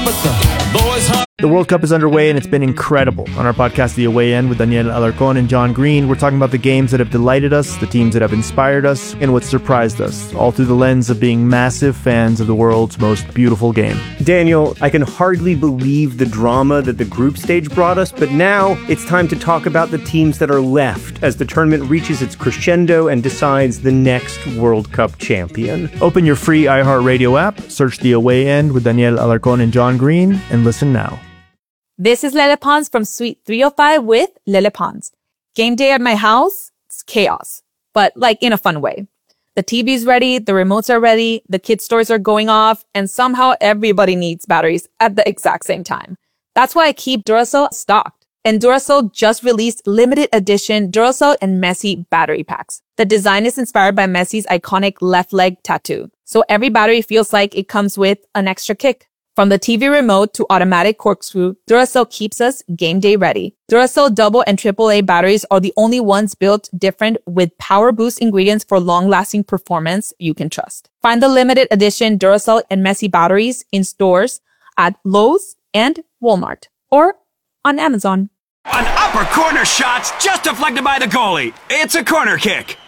The World Cup is underway and it's been incredible. On our podcast, The Away End, with Daniel Alarcón and John Green, we're talking about the games that have delighted us, the teams that have inspired us, and what surprised us, all through the lens of being massive fans of the world's most beautiful game. Daniel, I can hardly believe the drama that the group stage brought us, but now it's time to talk about the teams that are left as the tournament reaches its crescendo and decides the next World Cup champion. Open your free iHeartRadio app, search The Away End with Daniel Alarcón and John Green, and listen now. This is Lele Pons from Suite 305 with Lele Pons. Game day at my house, it's chaos, but like in a fun way. The TV's ready, the remotes are ready, the kids' toys are going off, and somehow everybody needs batteries at the exact same time. That's why I keep Duracell stocked. And Duracell just released limited edition Duracell and Messi battery packs. The design is inspired by Messi's iconic left leg tattoo, so every battery feels like it comes with an extra kick. From the TV remote to automatic corkscrew, Duracell keeps us game day ready. Duracell double and AAA batteries are the only ones built different with power boost ingredients for long-lasting performance you can trust. Find the limited edition Duracell and Messi batteries in stores at Lowe's and Walmart or on Amazon. An upper corner shot's just deflected by the goalie. It's a corner kick.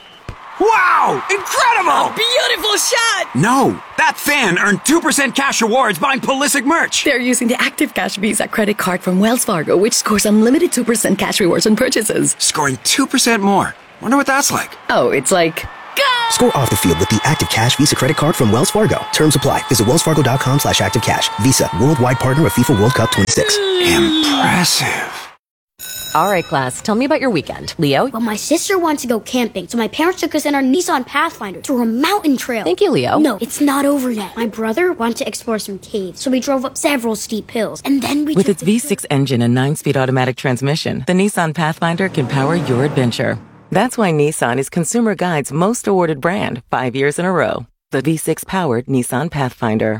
Wow! Incredible! Beautiful shot! No, that fan earned 2% cash rewards buying Pulisic merch. They're using the Active Cash Visa credit card from Wells Fargo, which scores unlimited 2% cash rewards on purchases. Scoring 2% more. Wonder what that's like. Oh, it's like... Go! Score off the field with the Active Cash Visa credit card from Wells Fargo. Terms apply. Visit wellsfargo.com/activecash. Visa, worldwide partner of FIFA World Cup 26. Impressive. All right, class, tell me about your weekend. Leo? Well, my sister wanted to go camping, so my parents took us in our Nissan Pathfinder to a mountain trail. Thank you, Leo. No, it's not over yet. My brother wanted to explore some caves, so we drove up several steep hills, and then we With its V6 engine and 9-speed automatic transmission, the Nissan Pathfinder can power your adventure. That's why Nissan is Consumer Guide's most awarded brand 5 years in a row. The V6-powered Nissan Pathfinder.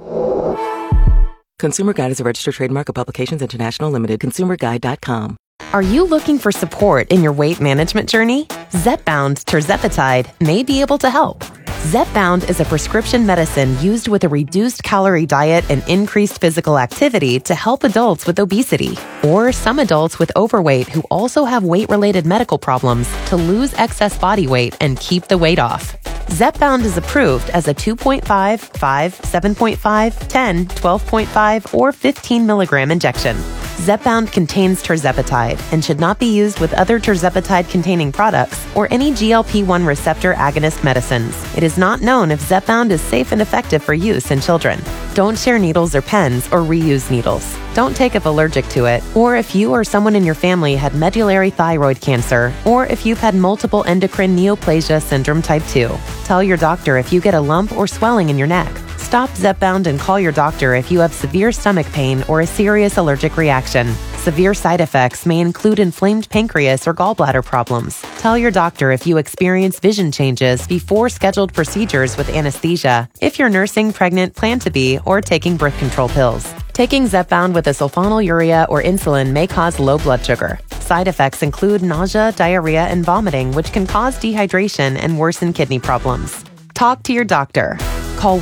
Consumer Guide is a registered trademark of Publications International Limited. ConsumerGuide.com. Are you looking for support in your weight management journey? Zepbound tirzepatide may be able to help. Zepbound is a prescription medicine used with a reduced calorie diet and increased physical activity to help adults with obesity or some adults with overweight who also have weight-related medical problems to lose excess body weight and keep the weight off. Zepbound is approved as a 2.5, 5, 7.5, 10, 12.5, or 15 milligram injection. Zepbound contains tirzepatide and should not be used with other tirzepatide-containing products or any GLP-1 receptor agonist medicines. It is not known if Zepbound is safe and effective for use in children. Don't share needles or pens or reuse needles. Don't take if allergic to it, or if you or someone in your family had medullary thyroid cancer, or if you've had multiple endocrine neoplasia syndrome type 2. Tell your doctor if you get a lump or swelling in your neck. Stop Zepbound and call your doctor if you have severe stomach pain or a serious allergic reaction. Severe side effects may include inflamed pancreas or gallbladder problems. Tell your doctor if you experience vision changes before scheduled procedures with anesthesia, if you're nursing, pregnant, plan to be, or taking birth control pills. Taking Zepbound with a sulfonylurea or insulin may cause low blood sugar. Side effects include nausea, diarrhea, and vomiting, which can cause dehydration and worsen kidney problems. Talk to your doctor. Call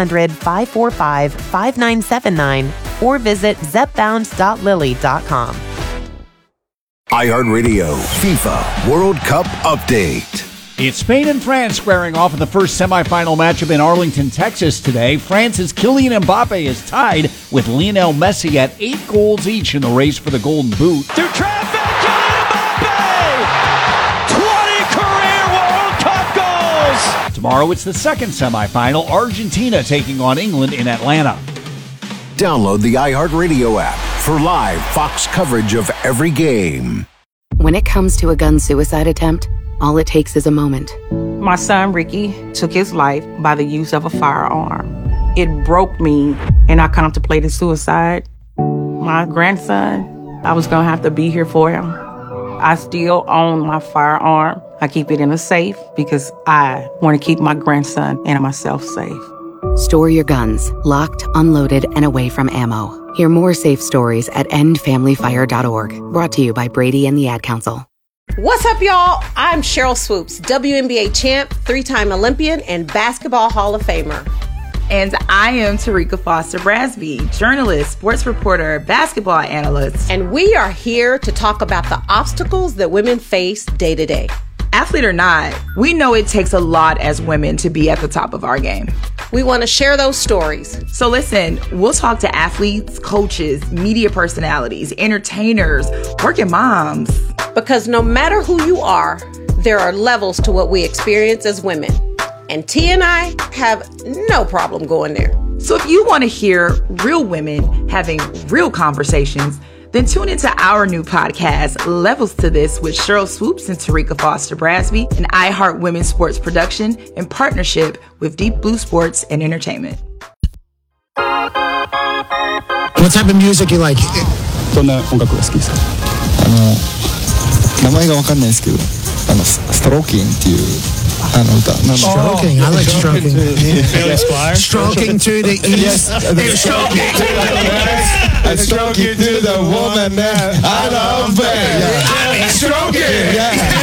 1-800-545-5979 or visit zepbound.lily.com. iHeartRadio FIFA World Cup Update. It's Spain and France squaring off in the first semifinal matchup in Arlington, Texas today. France's Kylian Mbappe is tied with Lionel Messi at 8 goals each in the race for the Golden Boot. To traffic, Kylian Mbappe! 20 career World Cup goals! Tomorrow it's the second semifinal, Argentina taking on England in Atlanta. Download the iHeartRadio app for live Fox coverage of every game. When it comes to a gun suicide attempt, all it takes is a moment. My son, Ricky, took his life by the use of a firearm. It broke me, and I contemplated suicide. My grandson, I was going to have to be here for him. I still own my firearm. I keep it in a safe because I want to keep my grandson and myself safe. Store your guns, locked, unloaded, and away from ammo. Hear more safe stories at endfamilyfire.org. Brought to you by Brady and the Ad Council. What's up, y'all? I'm Cheryl Swoops, WNBA champ, 3-time Olympian, and Basketball Hall of Famer. And I am Tarika Foster Brasby, journalist, sports reporter, basketball analyst. And we are here to talk about the obstacles that women face day to day. Athlete or not, we know it takes a lot as women to be at the top of our game. We want to share those stories. So listen, we'll talk to athletes, coaches, media personalities, entertainers, working moms. Because no matter who you are, there are levels to what we experience as women. And T and I have no problem going there. So if you want to hear real women having real conversations, then tune into our new podcast, Levels to This, with Cheryl Swoops and Tarika Foster Brasby, an iHeart Women's Sports production in partnership with Deep Blue Sports and Entertainment. What type of music you like? どんな音楽が好きですか？名前がわかんないですけど、ストローキンっていう歌。 Stroking. I like stroking. Stroking to the east. Stroking to the west. I stroke you to the woman that I love. I mean, stroking.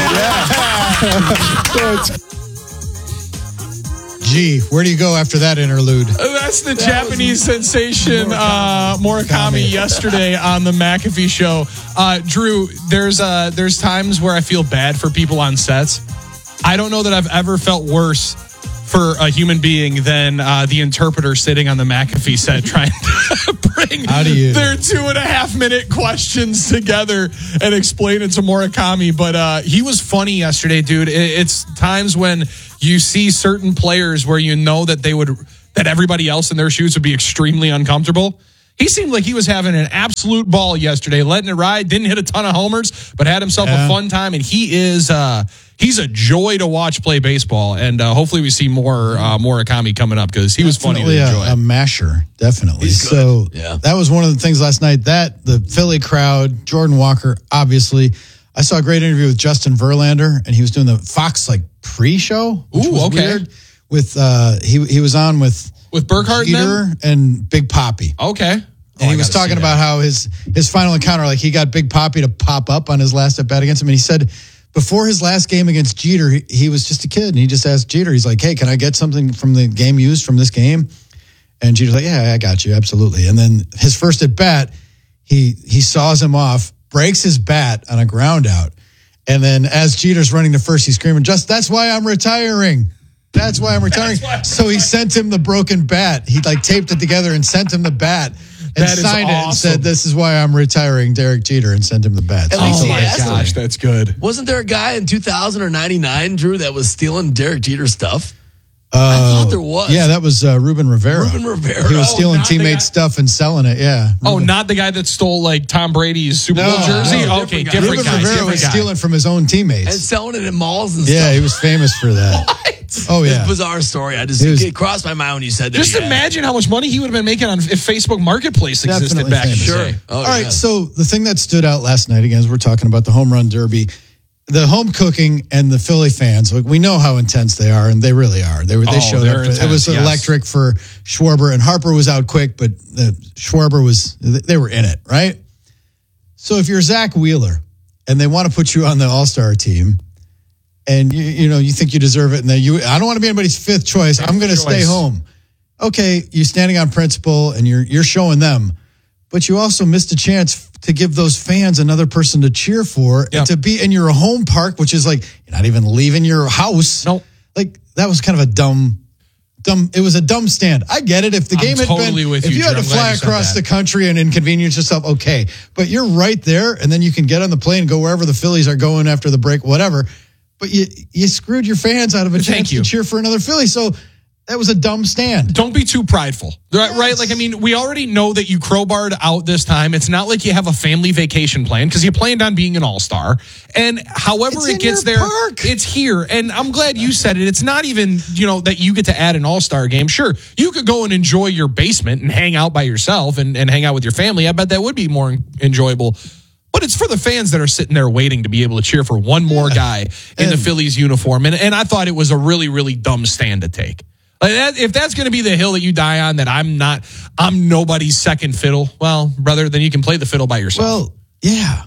Gee, where do you go after that interlude? That's the Japanese sensation Murakami yesterday on the McAfee show. Drew, there's times where I feel bad for people on sets. I don't know that I've ever felt worse for a human being than the interpreter sitting on the McAfee set trying to bring their 2.5 minute questions together and explain it to Murakami. But he was funny yesterday, dude. It's times when you see certain players where you know that that everybody else in their shoes would be extremely uncomfortable. He seemed like he was having an absolute ball yesterday, letting it ride, didn't hit a ton of homers, but had himself a fun time. And he's a joy to watch play baseball. And hopefully we see more Murakami coming up because he was funny to enjoy. A masher, definitely. So that was one of the things last night. The Philly crowd, Jordan Walker, obviously. I saw a great interview with Justin Verlander, and he was doing the Fox pre-show, which was weird. With he was on with Burkhardt Jeter and Big Papi. Okay. And he was talking about how his final encounter, like he got Big Papi to pop up on his last at bat against him. And he said before his last game against Jeter, he was just a kid. And he just asked Jeter, he's like, hey, can I get something from the game used from this game? And Jeter's like, yeah, I got you. Absolutely. And then his first at bat, he saws him off, breaks his bat on a ground out. And then as Jeter's running to first, he's screaming, that's why I'm retiring. That's why I'm retiring. So he sent him the broken bat. He taped it together and sent him the bat and signed it and said, this is why I'm retiring, Derek Jeter, and sent him the bat. At least gosh, that's good. Wasn't there a guy in 2000 or 99, Drew, that was stealing Derek Jeter's stuff? I thought there was. Yeah, that was Ruben Rivera. He was stealing teammates' stuff and selling it, yeah. Oh, not the guy that stole Tom Brady's Super Bowl jersey? No, okay, different guy. Ruben Rivera was stealing from his own teammates. And selling it in malls and stuff. Yeah, he was famous for that. What? Oh, yeah. It's a bizarre story. It crossed my mind when you said that. Just imagine how much money he would have been making if Facebook Marketplace existed back in the day. All right, so the thing that stood out last night, again, as we're talking about the home run derby, the home cooking and the Philly fans, we know how intense they are, and they really are. They showed up. Intense, it was electric for Schwarber, and Harper was out quick, but Schwarber they were in it, right? So if you're Zach Wheeler and they want to put you on the All-Star team, and you think you deserve it, and I don't want to be anybody's fifth choice. I'm going to stay home. Okay, you're standing on principle, and you're showing them, but you also missed a chance to give those fans another person to cheer for, and to be in your home park, which is you're not even leaving your house. No, that was kind of a dumb. It was a dumb stand. I get it. If the game had been, if you had to fly across the country and inconvenience yourself, okay, but you're right there, and then you can get on the plane and go wherever the Phillies are going after the break, whatever. But you screwed your fans out of a chance to cheer for another Philly. So that was a dumb stand. Don't be too prideful, right? We already know that you crowbarred out this time. It's not like you have a family vacation plan because you planned on being an all-star. And however it gets there, it's here. And I'm glad you said it. It's not even, that you get to add an all-star game. Sure, you could go and enjoy your basement and hang out by yourself and hang out with your family. I bet that would be more enjoyable. But it's for the fans that are sitting there waiting to be able to cheer for one more guy in the Phillies uniform. And I thought it was a really, really dumb stand to take. If that's going to be the hill that you die on, that I'm nobody's second fiddle, well, brother, then you can play the fiddle by yourself. Well, yeah.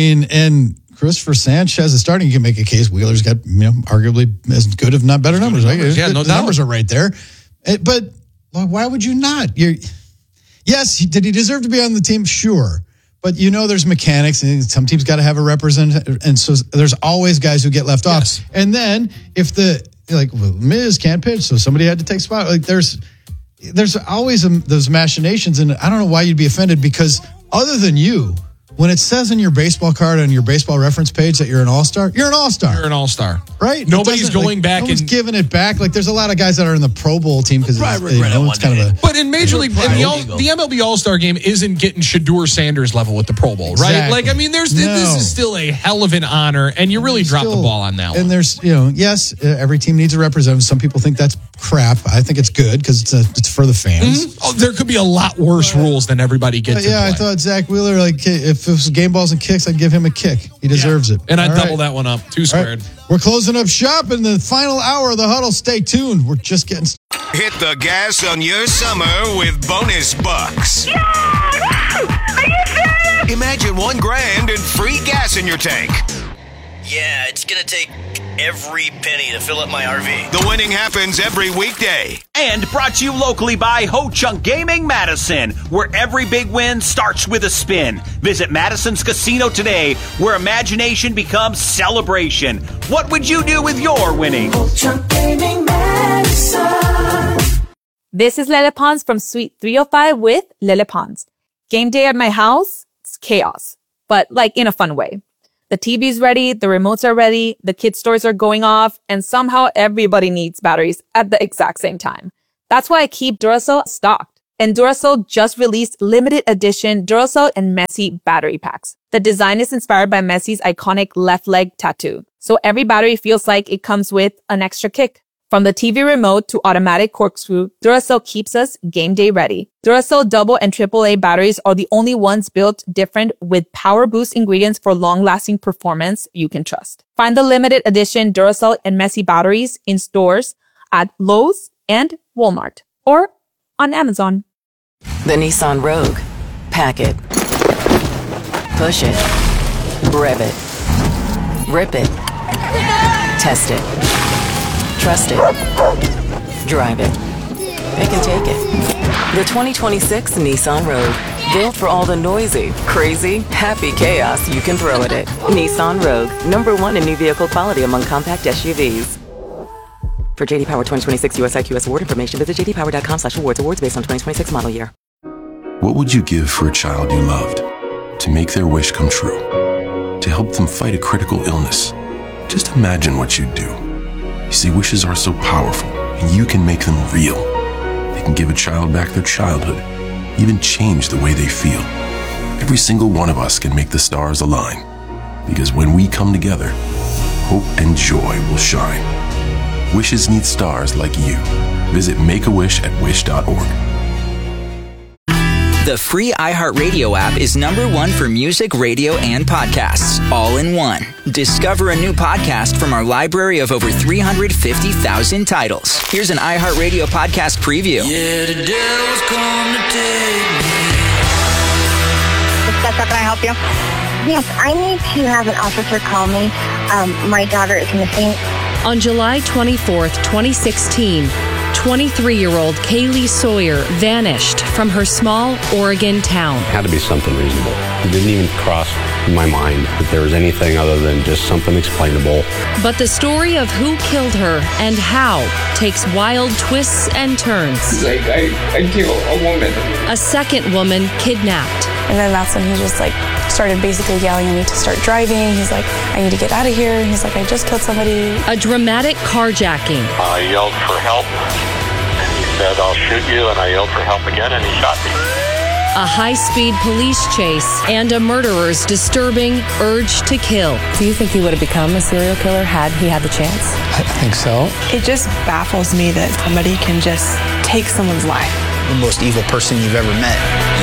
And Christopher Sanchez is starting. You can make a case. Wheeler's got, arguably as good, if not better numbers. Right? Yeah, no doubt. The numbers are right there. But Why would you not? Yes, did he deserve to be on the team? Sure. But there's mechanics, and some teams got to have a representative, and so there's always guys who get left off. And then if Miz can't pitch, so somebody had to take spot. There's always those machinations, and I don't know why you'd be offended, because other than you, when it says on your baseball card on your baseball reference page that you're an all-star, you're an all-star. You're an all-star. Right? Nobody's going back. No one's giving it back. There's a lot of guys that are in the Pro Bowl team because it's kind of a... But in Major League, the MLB All-Star Game isn't getting Shedeur Sanders level with the Pro Bowl, right? Exactly. This is still a hell of an honor, and you really dropped the ball on that one. And there's, yes, every team needs a representative. Some people think that's crap. I think it's good because it's for the fans. Mm-hmm. Oh, there could be a lot worse rules than everybody gets. I thought Zach Wheeler, if it was game balls and kicks, I'd give him a kick. He deserves it. And I'd double that one up. 2 squared. Right. We're closing up shop in the final hour of the huddle. Stay tuned. We're just getting started. Hit the gas on your summer with bonus bucks. Yeah! Are you serious? Imagine $1,000 and free gas in your tank. Yeah, it's gonna take every penny to fill up my RV. The winning happens every weekday. And brought to you locally by Ho Chunk Gaming Madison, where every big win starts with a spin. Visit Madison's Casino today, where imagination becomes celebration. What would you do with your winnings? Ho Chunk Gaming Madison. This is Lele Pons from Suite 305 with Lele Pons. Game day at my house, it's chaos, but in a fun way. The TV's ready, the remotes are ready, the kids' toys are going off, and somehow everybody needs batteries at the exact same time. That's why I keep Duracell stocked. And Duracell just released limited edition Duracell and Messi battery packs. The design is inspired by Messi's iconic left leg tattoo. So every battery feels like it comes with an extra kick. From the TV remote to automatic corkscrew, Duracell keeps us game day ready. Duracell double and AAA batteries are the only ones built different with power boost ingredients for long-lasting performance you can trust. Find the limited edition Duracell and Messi batteries in stores at Lowe's and Walmart or on Amazon. The Nissan Rogue. Pack it. Push it. Rev it. Rip it. Test it. Trust it. Drive it. Pick and take it. The 2026 Nissan Rogue. Built for all the noisy, crazy, happy chaos you can throw at it. Nissan Rogue. #1 in new vehicle quality among compact SUVs. For JD Power 2026 US IQS award information, visit jdpower.com/awards. Awards based on 2026 model year. What would you give for a child you loved? To make their wish come true? To help them fight a critical illness? Just imagine what you'd do. You see, wishes are so powerful, and you can make them real. They can give a child back their childhood, even change the way they feel. Every single one of us can make the stars align, because when we come together, hope and joy will shine. Wishes need stars like you. Visit makeawish@wish.org. The free iHeartRadio app is #1 for music, radio, and podcasts, all in one. Discover a new podcast from our library of over 350,000 titles. Here's an iHeartRadio podcast preview. Yeah, the devil's come to take me. Can I help you? Yes, I need to have an officer call me. My daughter is missing. On July 24th, 2016, 23-year-old Kaylee Sawyer vanished from her small Oregon town. It had to be something reasonable. It didn't even cross my mind that there was anything other than just something explainable. But the story of who killed her and how takes wild twists and turns. Like, I killed a woman. A second woman kidnapped. And then that's when he just started basically yelling at me to start driving. He's like, I need to get out of here. He's like, I just killed somebody. A dramatic carjacking. I yelled for help, and he said, I'll shoot you, and I yelled for help again, and he shot me. A high-speed police chase and a murderer's disturbing urge to kill. Do you think he would have become a serial killer had he had the chance? I think so. It just baffles me that somebody can just take someone's life. The most evil person you've ever met.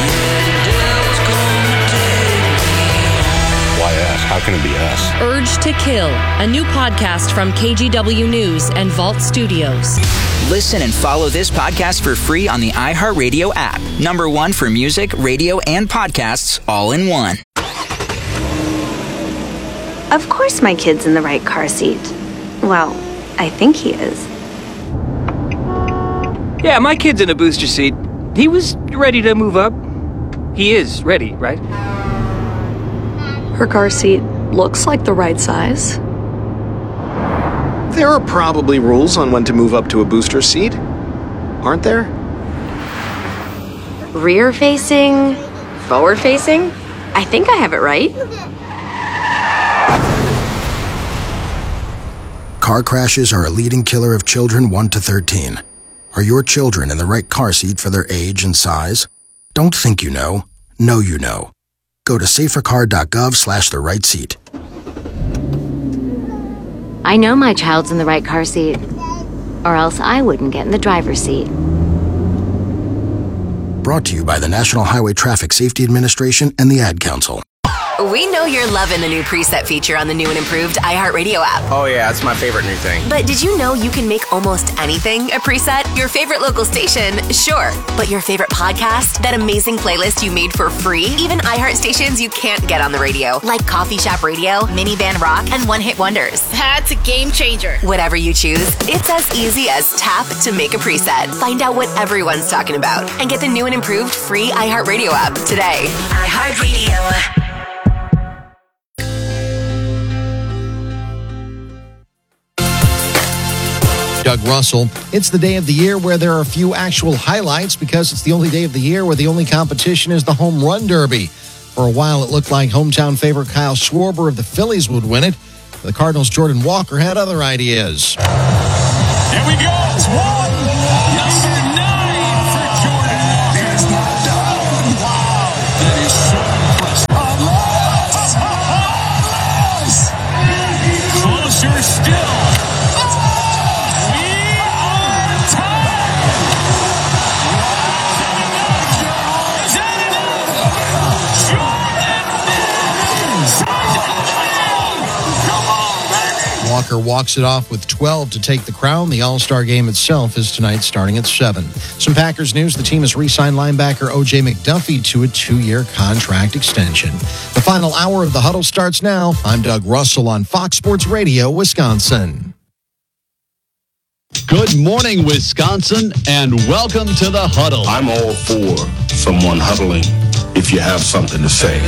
Why us? How can it be us? Urge to Kill, a new podcast from KGW News and Vault Studios. Listen and follow this podcast for free on the iHeartRadio app. #1 for music, radio, and podcasts, all in one. Of course my kid's in the right car seat. Well, I think he is. Yeah, my kid's in a booster seat. He was ready to move up. He is ready, right? Her car seat looks like the right size. There are probably rules on when to move up to a booster seat, aren't there? Rear facing, forward facing? I think I have it right. Car crashes are a leading killer of children 1 to 13. Are your children in the right car seat for their age and size? Don't think you know. Know you know. Go to safercar.gov/the right seat. I know my child's in the right car seat, or else I wouldn't get in the driver's seat. Brought to you by the National Highway Traffic Safety Administration and the Ad Council. We know you're loving the new preset feature on the new and improved iHeartRadio app. Oh yeah, it's my favorite new thing. But did you know you can make almost anything a preset? Your favorite local station, sure. But your favorite podcast? That amazing playlist you made for free? Even iHeart stations you can't get on the radio, like Coffee Shop Radio, Minivan Rock, and One Hit Wonders. That's a game changer. Whatever you choose, it's as easy as tap to make a preset. Find out what everyone's talking about and get the new and improved free iHeartRadio app today. iHeartRadio. Doug Russell. It's the day of the year where there are a few actual highlights because it's the only day of the year where the only competition is the Home Run Derby. For a while, it looked like hometown favorite Kyle Schwarber of the Phillies would win it. The Cardinals' Jordan Walker had other ideas. Here we go. It's one. Number 9 for Jordan Walker. It's not done. Wow. That is so impressive. Closer still. Walker walks it off with 12 to take the crown. The All-Star game itself is tonight starting at 7. Some Packers news. The team has re-signed linebacker O.J. McDuffie to a 2-year contract extension. The final hour of The Huddle starts now. I'm Doug Russell on Fox Sports Radio, Wisconsin. Good morning, Wisconsin, and welcome to The Huddle. I'm all for someone huddling if you have something to say.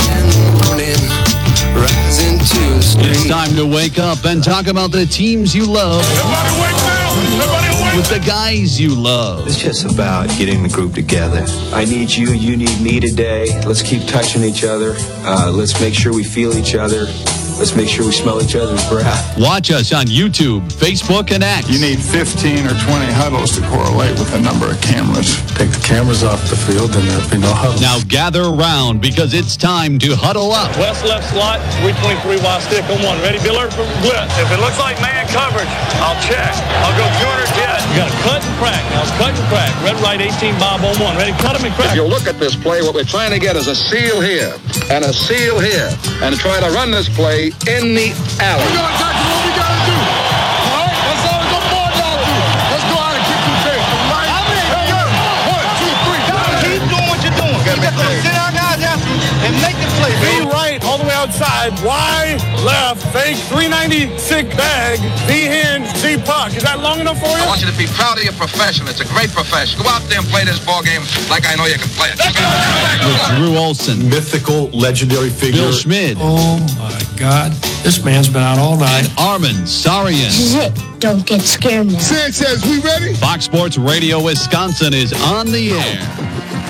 It's time to wake up and talk about the teams you love with the guys you love. It's just about getting the group together. I need you, you need me today. Let's keep touching each other. Let's make sure we feel each other. Let's make sure we smell each other's breath. Watch us on YouTube, Facebook, and X. You need 15 or 20 huddles to correlate with the number of cameras. Take the cameras off the field and there'll be no huddles. Now gather around because it's time to huddle up. West left slot, 323 wide stick on 1. Ready, Biller? Blitz. If it looks like man coverage, I'll check. I'll go corner jet. You got to cut and crack. Now it's cut and crack. Red, right, 18, Bob on 1. Ready, cut him and crack. If you look at this play, what we're trying to get is a seal here and a seal here and try to run this play in the alley. We're going to tackle what we got to do. All right? That's all the board got to do. Let's go out and kick some tape. Right? Hey, 1, 2, 3. Keep doing what you're doing. You got to sit our guys after and make the play. V right, all the way outside. Y left, fake 396 bag. V hand, C puck. Is that long enough for you? I want you to be proud of your profession. It's a great profession. Go out there and play this ball game like I know you can play it. With Drew Olson, mythical, legendary figure. Bill Schmid. Oh my God, this man's been out all night. Armin Sarian. This is it. Don't get scared now. Sanchez, we ready? Fox Sports Radio Wisconsin is on the air.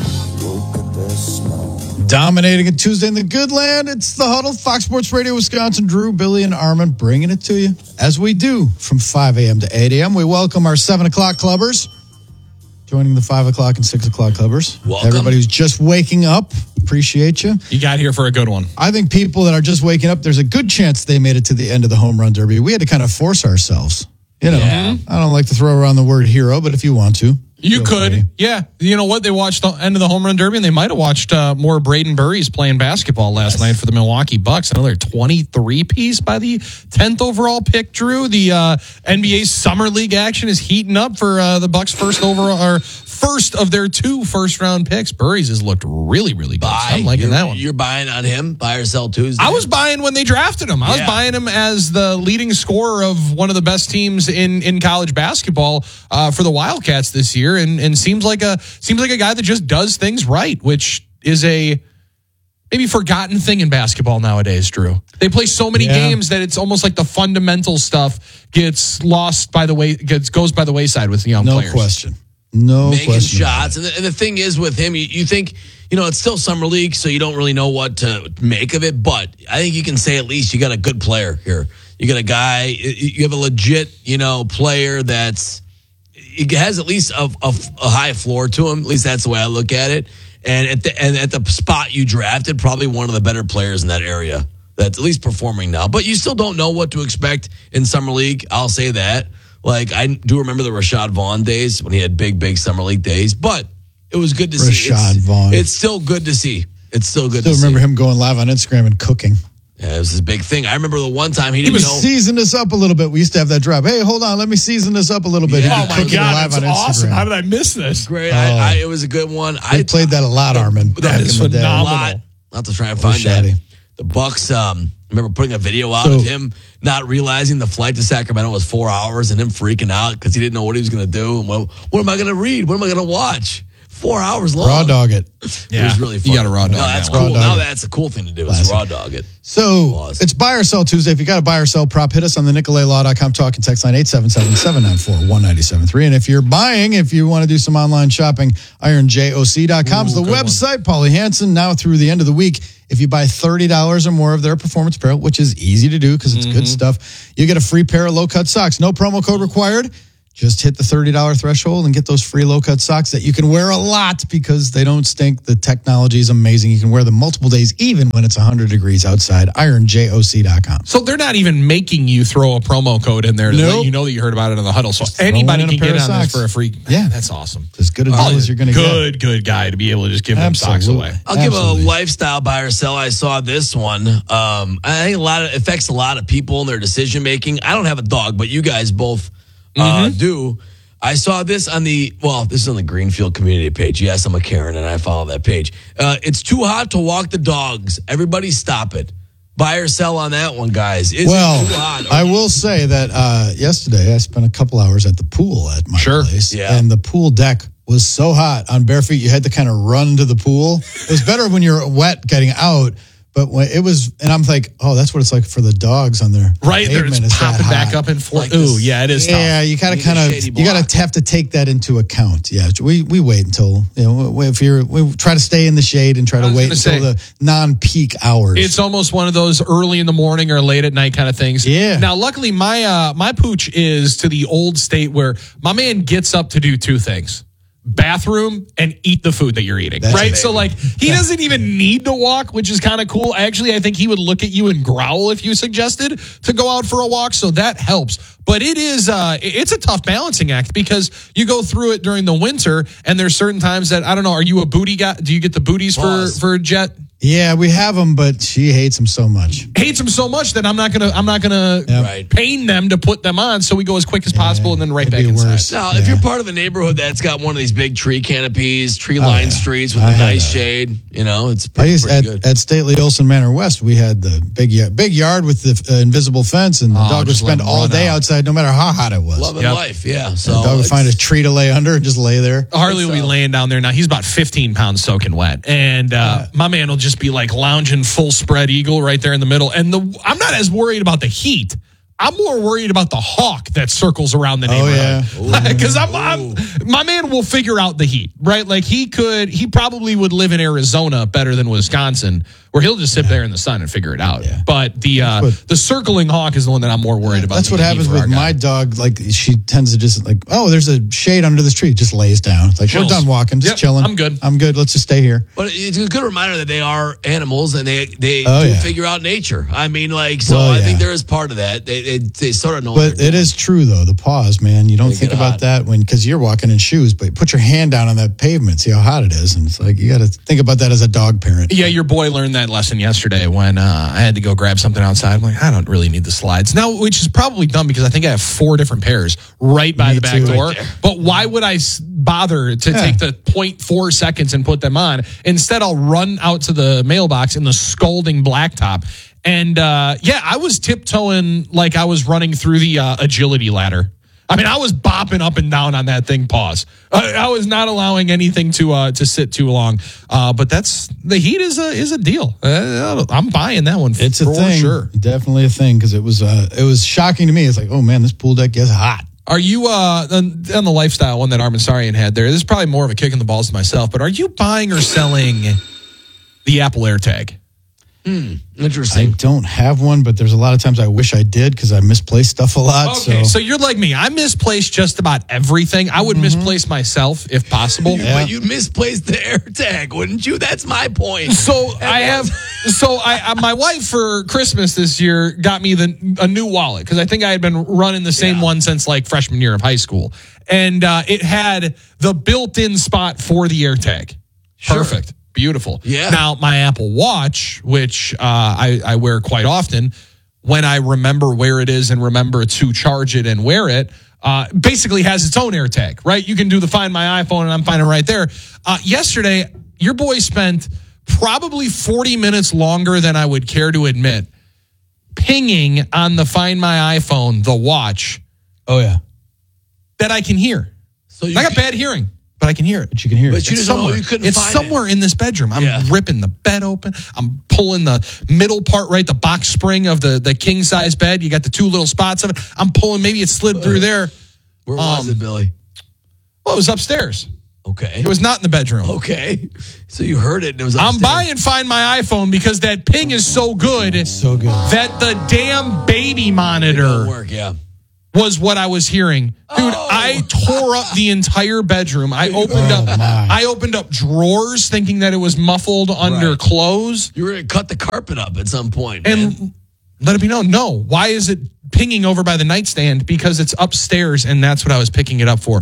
Dominating it Tuesday in the good land. It's The Huddle, Fox Sports Radio Wisconsin. Drew, Billy, and Armin bringing it to you as we do from 5 a.m. to 8 a.m. We welcome our 7 o'clock clubbers joining the 5 o'clock and 6 o'clock clubbers. Welcome. Everybody who's just waking up, appreciate you. You got here for a good one. I think people that are just waking up, there's a good chance they made it to the end of the Home Run Derby. We had to kind of force ourselves. You know, Yeah. I don't like to throw around the word hero, but if you want to. You feel could. free. Yeah. You know what? They watched the end of the Home Run Derby, and they might have watched more Braden Burries playing basketball last night for the Milwaukee Bucks. Another 23-piece by the 10th overall pick, Drew. The NBA Summer League action is heating up for the Bucks' first of their 2 first-round picks. Burries has looked really, really good. So I'm liking that one. You're buying on him, buy or sell Tuesday? I was buying when they drafted him. I was buying him as the leading scorer of one of the best teams in college basketball for the Wildcats this year, and seems like a guy that just does things right, which is a maybe forgotten thing in basketball nowadays, Drew. They play so many games that it's almost like the fundamental stuff gets lost by the way, goes by the wayside with young players. No question. Making shots. And the thing is with him, you think, it's still summer league, so you don't really know what to make of it. But I think you can say at least you got a good player here. You got a guy, you have a legit, player he has at least a high floor to him. At least that's the way I look at it. And at the spot you drafted, probably one of the better players in that area that's at least performing now. But you still don't know what to expect in summer league. I'll say that. Like, I do remember the Rashad Vaughn days when he had big summer league days. But it was good to see. Rashad Vaughn. It's still good to see. It's still good to see. Still remember him going live on Instagram and cooking. Yeah, it was his big thing. I remember the one time he was season this up a little bit. We used to have that drop. Hey, hold on, let me season this up a little bit. Yeah. Oh my God, that's awesome! How did I miss this? Great, it was a good one. I played that a lot, Armin. That is phenomenal. I'll have to try and find that. The Bucks. Remember putting a video out of him not realizing the flight to Sacramento was 4 hours and him freaking out because he didn't know what he was going to do. And what am I going to read? What am I going to watch? 4 hours long. Raw dog it. Yeah. It was really fun. You got to raw dog. No, that's cool. Now that's a cool thing to do. Is raw dog it. So it's buy or sell Tuesday. If you got a buy or sell prop, hit us on the NicoletLaw.com talk and text line 877-794-1973. And if you're buying, if you want to do some online shopping, IronJOC.com is the website. Paulie Hansen, now through the end of the week, if you buy $30 or more of their performance apparel, which is easy to do because it's good stuff, you get a free pair of low-cut socks. No promo code required. Just hit the $30 threshold and get those free low-cut socks that you can wear a lot because they don't stink. The technology is amazing. You can wear them multiple days, even when it's 100 degrees outside. IronJOC.com. So they're not even making you throw a promo code in there to let you know that you heard about it in the huddle. So anybody can get on this for a free. Yeah, that's awesome. As good a deal as you're going to get. Good guy to be able to just give them socks away. I'll give a lifestyle buy or sell. I saw this one. I think it affects a lot of people in their decision making. I don't have a dog, but you guys both do. I saw this on this is on the Greenfield community page. Yes, I'm a Karen and I follow that page. It's too hot to walk the dogs. Everybody stop it. Buy or sell on that one, guys. Is it too hot? I will say that yesterday I spent a couple hours at the pool at my place. Yeah. And the pool deck was so hot on bare feet, you had to kind of run to the pool. It was better when you're wet getting out. But when it was, and I'm like, oh, that's what it's like for the dogs on their pavement. It's popping back up and forth. Ooh, yeah, it is. Yeah, tough. You gotta have to take that into account. Yeah, we wait until we try to stay in the shade and try to wait until the non-peak hours. It's almost one of those early in the morning or late at night kind of things. Yeah. Now, luckily, my pooch is to the old state where my man gets up to do two things. Bathroom and eat the food that you're eating. That's right. Amazing. So like he doesn't even need to walk, which is kind of cool. Actually, I think he would look at you and growl if you suggested to go out for a walk. So that helps. But it's a tough balancing act because you go through it during the winter and there's certain times that, I don't know, are you a booty guy? Do you get the booties for Jet? Yeah, we have them, but she hates them so much. Hates them so much that I'm not gonna pain them to put them on. So we go as quick as possible and then right back inside. Now, if you're part of a neighborhood that's got one of these big tree canopies, tree-lined streets with a nice shade, it's pretty good. At Stately Olson Manor West, we had the big yard with the invisible fence, and the dog would spend all day outside, no matter how hot it was. Loving life, yeah. So the dog would find a tree to lay under and just lay there. Harley will be laying down there now. He's about 15 pounds soaking wet, and my man will just be like lounging full spread eagle right there in the middle. And I'm not as worried about the heat. I'm more worried about the hawk that circles around the neighborhood. Because my man will figure out the heat, right? Like he probably would live in Arizona better than Wisconsin, where he'll just sit there in the sun and figure it out. Yeah. But the circling hawk is the one that I'm more worried about. That's what happens with my dog. Like she tends to just like, oh, there's a shade under this tree. Just lays down. It's like, we're done walking, just chilling. I'm good. Let's just stay here. But it's a good reminder that they are animals and they do figure out nature. I mean, I think there is part of that. They sort of know. But it is true though. The paws, man. You don't think about that because you're walking in shoes, but put your hand down on that pavement, see how hot it is, and it's like you got to think about that as a dog parent. Yeah, your boy learned that that lesson yesterday when I had to go grab something outside. I'm like, I don't really need the slides. Now, which is probably dumb because I think I have 4 different pairs right by the back door. Right, but why would I bother to take the 0.4 seconds and put them on? Instead, I'll run out to the mailbox in the scalding blacktop. And I was tiptoeing like I was running through the agility ladder. I mean, I was bopping up and down on that thing. Pause. I was not allowing anything to sit too long. But the heat is a deal. I'm buying that one. It's a thing. Sure. Definitely a thing because it was shocking to me. It's like, oh man, this pool deck gets hot. Are you on the lifestyle one that Armandsarian had there? This is probably more of a kick in the balls to myself. But are you buying or selling the Apple AirTag? Interesting. I don't have one, but there's a lot of times I wish I did because I misplace stuff a lot. Okay, so you're like me. I misplace just about everything. I would misplace myself if possible. But you misplaced the AirTag, wouldn't you? That's my point. So my wife for Christmas this year got me a new wallet because I think I had been running the same one since like freshman year of high school, and it had the built-in spot for the AirTag. Sure. Perfect. Beautiful. Yeah. Now, my Apple Watch, which I wear quite often, when I remember where it is and remember to charge it and wear it, basically has its own AirTag, right? You can do the Find My iPhone, and I'm finding right there. Yesterday, your boy spent probably 40 minutes longer than I would care to admit pinging on the Find My iPhone, the watch. Oh, yeah. That I can hear. So I got bad hearing. But I can hear it. But you can hear it. But you just know you couldn't it's find somewhere in this bedroom. I'm ripping the bed open. I'm pulling the middle part, right? The box spring of the king size bed. You got the 2 little spots of it. I'm pulling. Maybe it slid through there. Where was it, Billy? Well, it was upstairs. Okay. It was not in the bedroom. Okay. So you heard it and it was upstairs. I'm buying Find My iPhone because that ping is so good. That the damn baby monitor didn't work, was what I was hearing. Dude, I tore up the entire bedroom. I opened up drawers thinking that it was muffled under clothes. You were going to cut the carpet up at some point, and let it be known, no. Why is it pinging over by the nightstand? Because it's upstairs, and that's what I was picking it up for.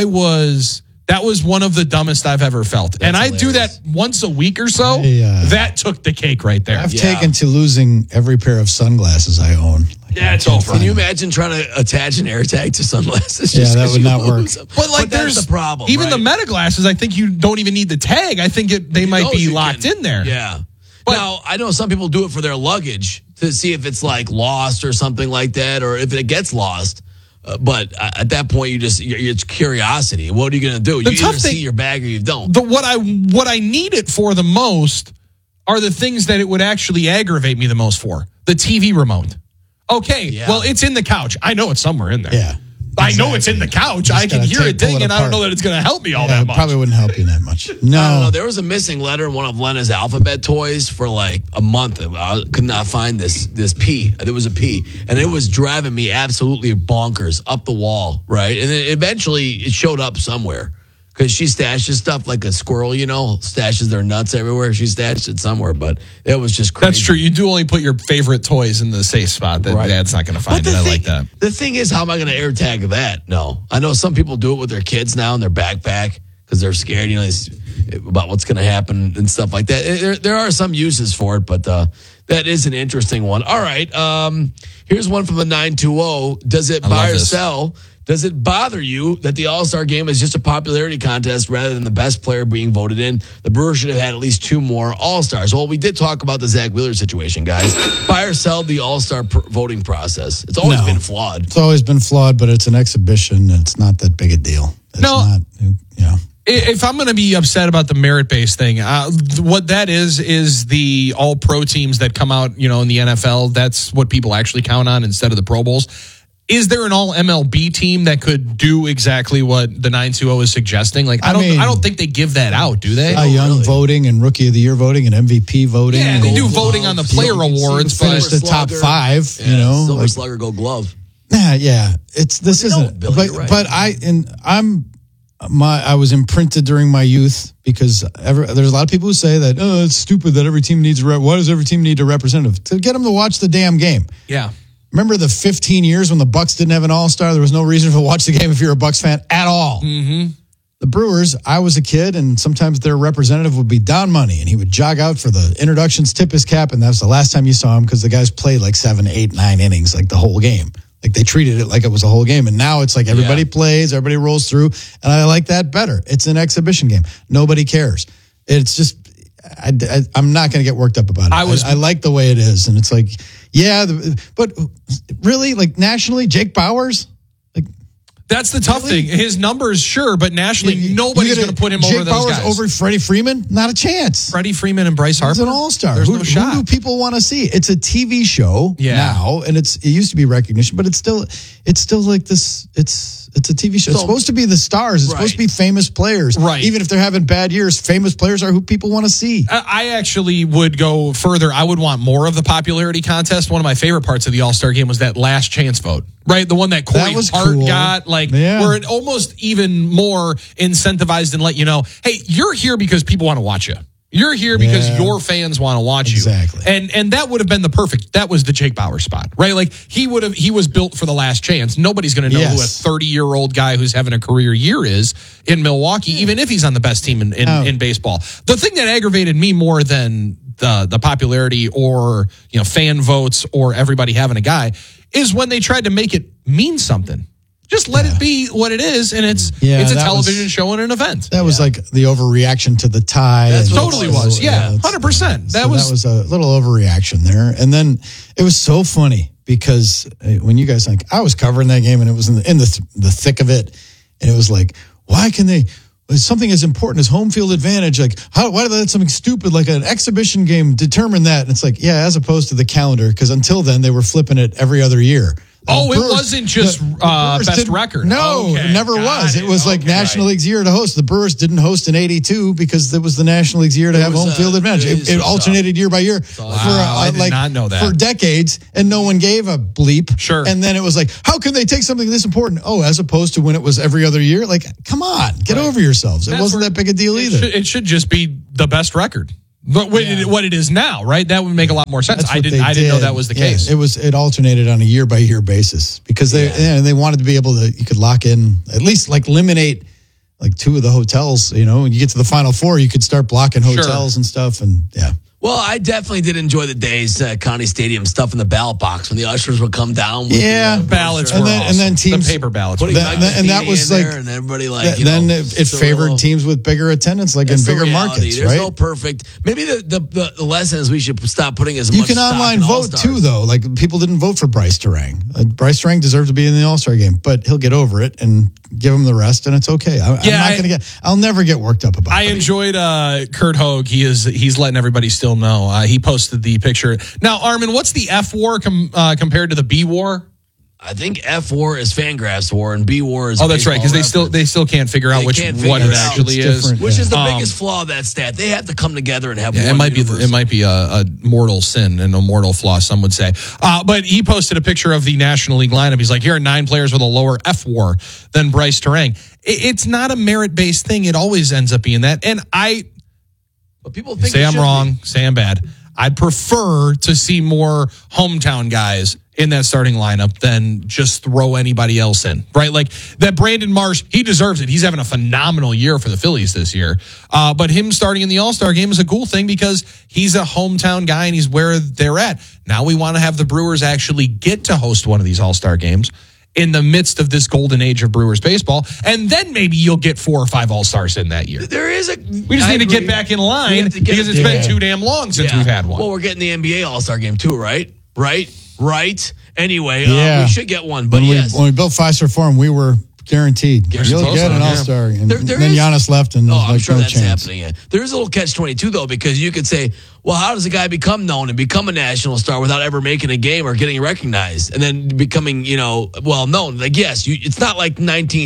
That was one of the dumbest I've ever felt. That's hilarious. I do that once a week or so. That took the cake right there. I've taken to losing every pair of sunglasses I own. Yeah, it's over. Can you imagine trying to attach an AirTag to sunglasses? Yeah, that would not work. But there's the problem. Even the Meta glasses, I think you don't even need the tag. I think they might be locked in there. Yeah. But now, I know some people do it for their luggage to see if it's like lost or something like that, or if it gets lost. But at that point, it's curiosity. What are you going to do? You either see your bag or you don't. What I need it for the most are the things that it would actually aggravate me the most for. The TV remote. Okay, well, it's in the couch. I know it's somewhere in there. Yeah. I know it's in the couch. I can hear it ding, and I don't know that it's going to help me all that much. It probably wouldn't help you that much. No. I don't know. There was a missing letter in one of Lena's alphabet toys for like a month. I could not find this P. There was a P. And it was driving me absolutely bonkers up the wall, right? And then eventually it showed up somewhere. Because she stashes stuff like a squirrel, stashes their nuts everywhere. She stashed it somewhere, but it was just crazy. That's true. You do only put your favorite toys in the safe spot that Dad's not going to find it. I like that. The thing is, how am I going to AirTag that? No. I know some people do it with their kids now in their backpack because they're scared, about what's going to happen and stuff like that. There are some uses for it, but that is an interesting one. All right. Here's one from the 920. Does it buy or sell? Does it bother you that the All-Star Game is just a popularity contest rather than the best player being voted in? The Brewers should have had at least 2 more All-Stars. Well, we did talk about the Zach Wheeler situation, guys. Buy or sell the All-Star voting process. It's always been flawed. It's always been flawed, but it's an exhibition. It's not that big a deal. If I'm going to be upset about the merit-based thing, what that is the all-pro teams that come out, in the NFL. That's what people actually count on instead of the Pro Bowls. Is there an all MLB team that could do exactly what the 920 is suggesting? Like, I don't think they give that out, do they? Young voting and Rookie of the Year voting and MVP voting. Yeah, they do voting on the player awards, but finish the top 5. Silver Slugger, Gold Glove. Yeah. This isn't. But I was imprinted during my youth because there's a lot of people who say that it's stupid that every team needs why does every team need a representative to get them to watch the damn game? Yeah. Remember the 15 years when the Bucks didn't have an All-Star? There was no reason to watch the game if you're a Bucks fan at all. Mm-hmm. The Brewers, I was a kid, and sometimes their representative would be Don Money, and he would jog out for the introductions, tip his cap, and that was the last time you saw him because the guys played like 7, 8, 9 innings, like the whole game. Like they treated it like it was a whole game. And now it's like everybody plays, everybody rolls through, and I like that better. It's an exhibition game. Nobody cares. It's just, I'm not going to get worked up about it. I like the way it is, and it's like, but really, like nationally, Jake Bowers? That's the tough thing. His numbers, sure, but nationally, nobody's going to put him over those guys. Jake Bowers over Freddie Freeman? Not a chance. Freddie Freeman and Bryce Harper? He's an all-star. There's no shot. Who do people want to see? It's a TV show now, and it used to be recognition, but it's still like this. It's a TV show. It's supposed to be the stars. It's supposed to be famous players. Right. Even if they're having bad years, famous players are who people want to see. I actually would go further. I would want more of the popularity contest. One of my favorite parts of the All-Star game was that last chance vote. Right, the one that Corey Hart got, where it almost even more incentivized and let you know, hey, you're here because people want to watch you. You're here because your fans want to watch you. And that would have been that was the Jake Bauer spot, right? Like he was built for the last chance. Nobody's going to know who a 30-year-old guy who's having a career year is in Milwaukee, even if he's on the best team in baseball. The thing that aggravated me more than the popularity or fan votes or everybody having a guy is when they tried to make it mean something. Just let it be what it is, and it's a television show and an event. That was like the overreaction to the tie. That totally was. 100%. That was a little overreaction there. And then it was so funny because when you guys I was covering that game and it was in the thick of it, and it was like, why can they? Something as important as home field advantage, like why do they let something stupid like an exhibition game determine that? And it's like, as opposed to the calendar, because until then they were flipping it every other year. It wasn't just best record. No, it never was. It was like National League's year to host. The Brewers didn't host in '82 because it was the National League's year to have home field advantage. It alternated year by year I did not know that. For decades, and no one gave a bleep. Sure. And then it was like, how can they take something this important? As opposed to when it was every other year. Like, come on, get over yourselves. It wasn't that big a deal either. It should just be the best record. But what it is now, right? That would make a lot more sense. I didn't know that was the case. It alternated on a year by year basis because they wanted to be able to, you could lock in, at least like eliminate like 2 of the hotels, when you get to the Final Four, you could start blocking hotels and stuff. And Well, I definitely did enjoy the days at Connie Stadium stuff in the ballot box when the ushers would come down with the ballots and then teams, the paper ballots. And that was like, and everybody then it favored teams with bigger attendance, like in bigger markets. There's no perfect. Maybe the lesson is we should stop putting as much. You can online vote too, though. Like people didn't vote for Bryce Turang. Bryce Turang deserved to be in the All-Star game, but he'll get over it and give him the rest, and it's okay. I'll never get worked up about it. I enjoyed Kurt Hogue. He's letting everybody still know. He posted the picture. Now, Armin, what's the F war compared to the B war? I think F war is Fangraphs war and B war is. Oh, that's right, because they still can't figure out what it actually is. Which is the biggest flaw of that stat. They have to come together and have one. It might be a mortal sin and a mortal flaw, some would say. But he posted a picture of the National League lineup. He's like, here are 9 players with a lower F war than Bryce Turang. It's not a merit-based thing. It always ends up being that. And but people think say I'm wrong, say I'm bad. I'd prefer to see more hometown guys in that starting lineup than just throw anybody else in, right? Like that Brandon Marsh, he deserves it. He's having a phenomenal year for the Phillies this year. But him starting in the All-Star game is a cool thing because he's a hometown guy and he's where they're at. Now we want to have the Brewers actually get to host one of these All-Star games in the midst of this golden age of Brewers baseball, and then maybe you'll get 4 or 5 All-Stars in that year. We just need to get back in line because it's been too damn long since we've had one. Well, we're getting the NBA All-Star game too, right? Right. Anyway, we should get one. But when we built Fiserv Forum, we were guaranteed. You'll get an All-Star. And then Giannis left, and I'm sure no that's chance. happening. There is a little catch-22 though, because you could say, well, how does a guy become known and become a national star without ever making a game or getting recognized and then becoming, well known? Like, yes, it's not like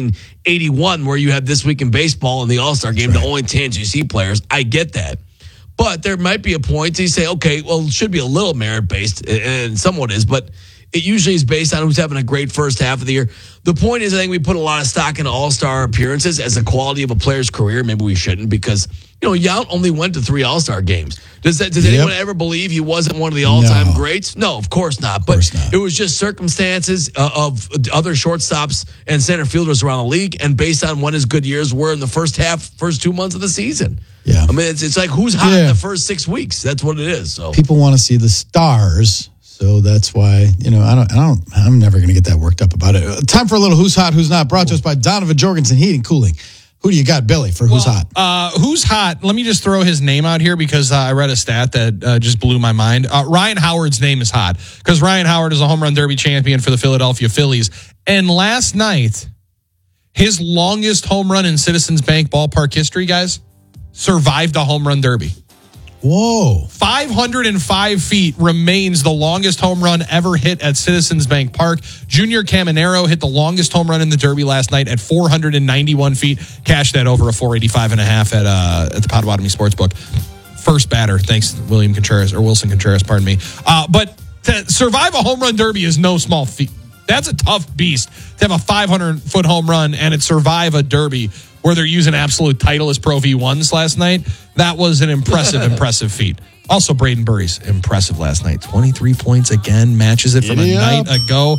1981 where you have This Week in Baseball and the All-Star game, the only chance you see players. I get that. But there might be a point to say, okay, well, it should be a little merit-based, and somewhat is, but it usually is based on who's having a great first half of the year. The point is, I think we put a lot of stock into all-star appearances as the quality of a player's career. Maybe we shouldn't, because Yount only went to 3 All-Star games. Does anyone ever believe he wasn't one of the all-time greats? No, of course not. But it was just circumstances of other shortstops and center fielders around the league, and based on when his good years were in the first 2 months of the season. Yeah, I mean, it's like who's hot in the first 6 weeks. That's what it is. So people want to see the stars. So that's why, I'm never going to get that worked up about it. Time for a little Who's Hot, Who's Not, brought to us by Donovan Jorgensen Heating Cooling. Who do you got, Billy, for Who's Hot? Who's hot? Let me just throw his name out here because I read a stat that just blew my mind. Ryan Howard's name is hot because Ryan Howard is a home run derby champion for the Philadelphia Phillies. And last night, his longest home run in Citizens Bank ballpark history, guys, survived a home run derby. Whoa. 505 feet remains the longest home run ever hit at Citizens Bank Park. Junior Caminero hit the longest home run in the Derby last night at 491 feet. Cashed that over a 485.5 at the Potawatomi Sportsbook. First batter, thanks to Wilson Contreras, pardon me. But to survive a home run derby is no small feat. That's a tough beast to have a 500-foot home run and it survive a derby where they're using absolute Titleist Pro V1s last night. That was an impressive feat. Also, Braden Burry's impressive last night. 23 points again, matches it from a night ago.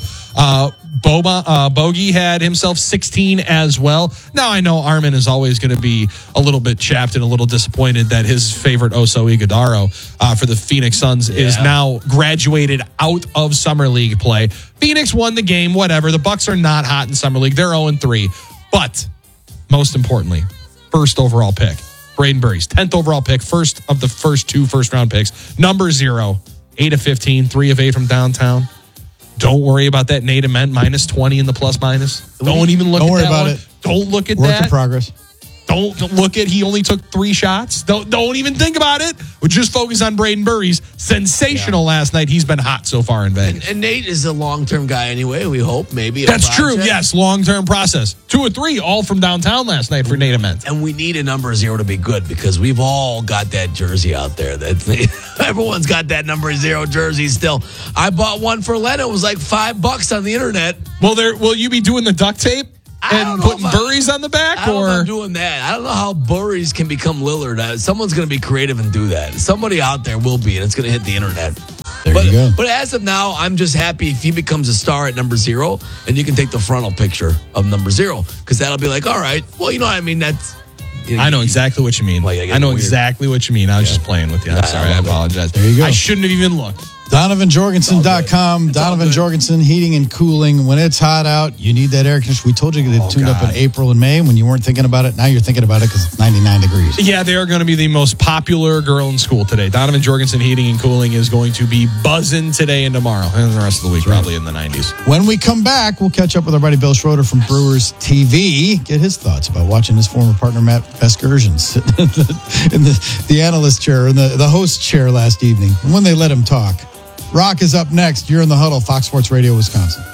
Bogey had himself 16 as well. Now, I know Armin is always going to be a little bit chapped and a little disappointed that his favorite Oso Ighodaro for the Phoenix Suns is now graduated out of Summer League play. Phoenix won the game, whatever. The Bucks are not hot in Summer League. They're 0-3. But most importantly, first overall pick, Braden Burry's 10th overall pick, first of the first 2 first-round picks. Number 0, 8 of 15, 3 of 8 from downtown. Don't worry about that Nate Ament minus 20 in the plus-minus. Don't even look at that. Don't worry about it. Don't look at that. Work in progress. Don't look at he only took 3 shots. Don't even think about it. We'll just focus on Braden Burry's sensational last night. He's been hot so far in Vegas. And Nate is a long-term guy anyway, we hope. Maybe that's true. Yes, long-term process. 2 or 3 all from downtown last night for Nate Ament. And we need a number 0 to be good because we've all got that jersey out there. Everyone's got that number 0 jersey still. I bought one for Len. It was like $5 on the internet. Well, will you be doing the duct tape? And putting Burries on the back? I don't know if I'm doing that. I don't know how Burries can become Lillard. Someone's going to be creative and do that. Somebody out there will be, and it's going to hit the internet. There you go. But as of now, I'm just happy if he becomes a star at number 0, and you can take the frontal picture of number 0, because that'll be like, all right, well, you know what I mean? That's. I know exactly what you mean. I know exactly what you mean. I was just playing with you. I'm sorry. I apologize. There you go. I shouldn't have even looked. DonovanJorgensen.com. Donovan Jorgensen Heating and Cooling. When it's hot out, you need that air conditioner. We told you to tune up in April and May when you weren't thinking about it. Now you're thinking about it because it's 99 degrees. Yeah, they are going to be the most popular girl in school today. Donovan Jorgensen Heating and Cooling is going to be buzzing today and tomorrow and the rest of the week, probably in the 90s. When we come back, we'll catch up with our buddy Bill Schroeder from Brewers TV. Get his thoughts about watching his former partner Matt Vasgersian sit in the analyst chair, in the host chair last evening. And when they let him talk. Rock is up next. You're in the Huddle, Fox Sports Radio, Wisconsin.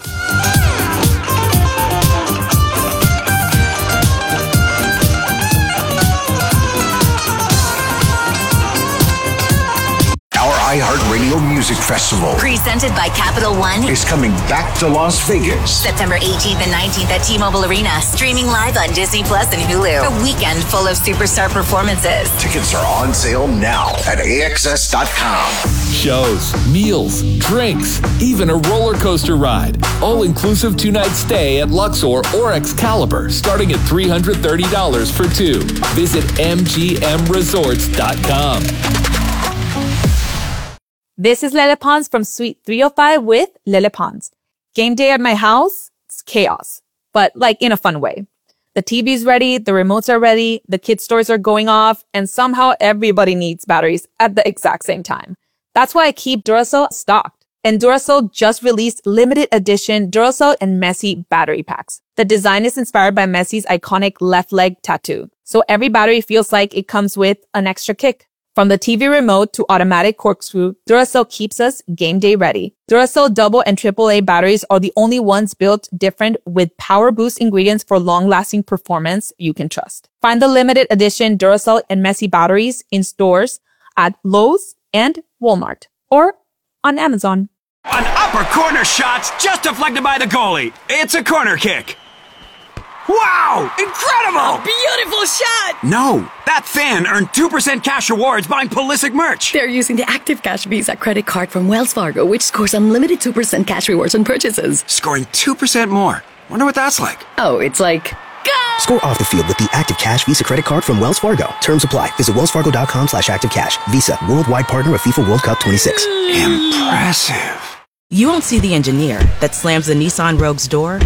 iHeartRadio Music Festival, presented by Capital One, is coming back to Las Vegas. September 18th and 19th at T-Mobile Arena, streaming live on Disney Plus and Hulu. A weekend full of superstar performances. Tickets are on sale now at AXS.com. Shows, meals, drinks, even a roller coaster ride. All-inclusive 2-night stay at Luxor or Excalibur, starting at $330 for 2. Visit MGMResorts.com. This is Lele Pons from Suite 305 with Lele Pons. Game day at my house, it's chaos, but like in a fun way. The TV's ready, the remotes are ready, the kids' toys are going off, and somehow everybody needs batteries at the exact same time. That's why I keep Duracell stocked. And Duracell just released limited edition Duracell and Messi battery packs. The design is inspired by Messi's iconic left leg tattoo. So every battery feels like it comes with an extra kick. From the TV remote to automatic corkscrew, Duracell keeps us game day ready. Duracell double and AAA batteries are the only ones built different with power boost ingredients for long-lasting performance you can trust. Find the limited edition Duracell and Messi batteries in stores at Lowe's and Walmart or on Amazon. An upper corner shot's just deflected by the goalie. It's a corner kick. Wow! Incredible! Beautiful shot! No, that fan earned 2% cash rewards buying Pulisic merch. They're using the Active Cash Visa credit card from Wells Fargo, which scores unlimited 2% cash rewards on purchases. Scoring 2% more. Wonder what that's like. Oh, it's like... Go! Score off the field with the Active Cash Visa credit card from Wells Fargo. Terms apply. Visit wellsfargo.com/activecash. Visa, worldwide partner of FIFA World Cup 26. Impressive. You won't see the engineer that slams the Nissan Rogue's door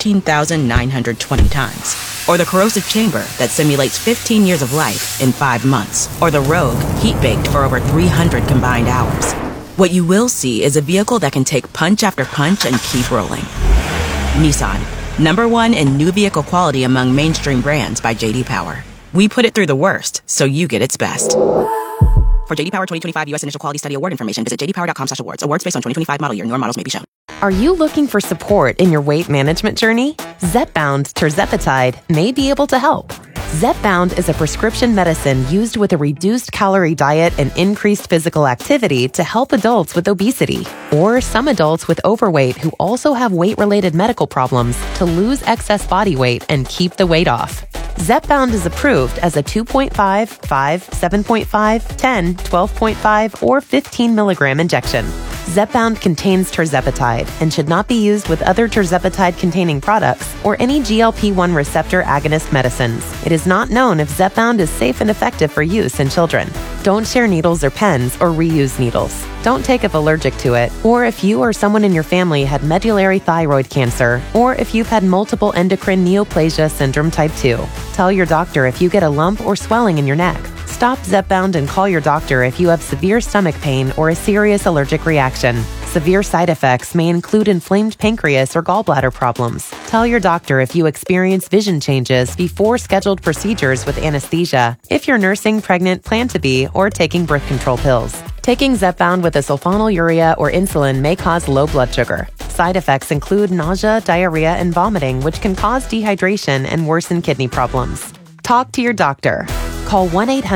13,920 times. Or the corrosive chamber that simulates 15 years of life in 5 months. Or the Rogue heat-baked for over 300 combined hours. What you will see is a vehicle that can take punch after punch and keep rolling. Nissan, #1 in new vehicle quality among mainstream brands by J.D. Power. We put it through the worst, so you get its best. For J.D. Power 2025 U.S. Initial Quality Study Award information, visit jdpower.com/awards. Awards based on 2025 model year. Newer models may be shown. Are you looking for support in your weight management journey? Zepbound tirzepatide may be able to help. Zepbound is a prescription medicine used with a reduced calorie diet and increased physical activity to help adults with obesity or some adults with overweight who also have weight-related medical problems to lose excess body weight and keep the weight off. Zepbound is approved as a 2.5, 5, 7.5, 10, 12.5, or 15 milligram injection. Zepbound contains tirzepatide and should not be used with other tirzepatide-containing products or any GLP-1 receptor agonist medicines. It is not known if Zepbound is safe and effective for use in children. Don't share needles or pens or reuse needles. Don't take if allergic to it, or if you or someone in your family had medullary thyroid cancer, or if you've had multiple endocrine neoplasia syndrome type 2. Tell your doctor if you get a lump or swelling in your neck. Stop Zepbound and call your doctor if you have severe stomach pain or a serious allergic reaction. Severe side effects may include inflamed pancreas or gallbladder problems. Tell your doctor if you experience vision changes before scheduled procedures with anesthesia, if you're nursing, pregnant, plan to be, or taking birth control pills. Taking Zepbound with a sulfonylurea or insulin may cause low blood sugar. Side effects include nausea, diarrhea, and vomiting, which can cause dehydration and worsen kidney problems. Talk to your doctor. Call